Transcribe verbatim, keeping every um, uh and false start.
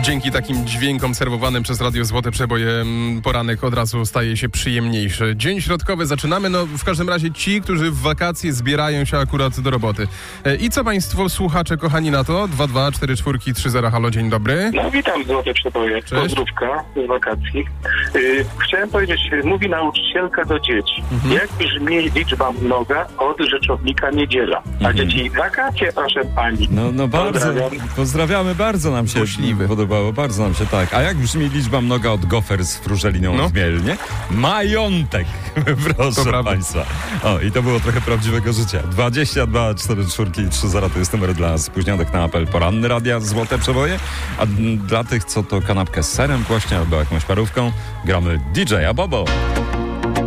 Dzięki takim dźwiękom serwowanym przez Radio Złote Przeboje poranek od razu staje się przyjemniejszy. Dzień środkowy zaczynamy, no w każdym razie ci, którzy w wakacje zbierają się akurat do roboty. I co państwo słuchacze kochani na to? dwa dwa cztery cztery trzy zero, halo, dzień dobry. No witam Złote Przeboje, Cześć. Pozdrówka z wakacji. Yy, chciałem powiedzieć, mówi nauczycielka do dzieci, mhm. jak brzmi liczba mnoga od rzeczownika niedziela. A mhm. dzieci, wakacje proszę pani. No, no bardzo, Pozdrawiam. pozdrawiamy, bardzo nam się Możliwy. podobało, bardzo nam się tak. A jak brzmi liczba mnoga od gofer z frużeliną No. w Mielnie? Majątek, proszę prawda. państwa. O, i to było trochę prawdziwego życia. dwadzieścia dwa czterdzieści cztery trzy zero to jest numer dla spóźnionych na apel poranny Radia Złote Przeboje, a dla tych, co to kanapkę z serem właśnie albo jakąś parówką, gramy D J-a Bobo.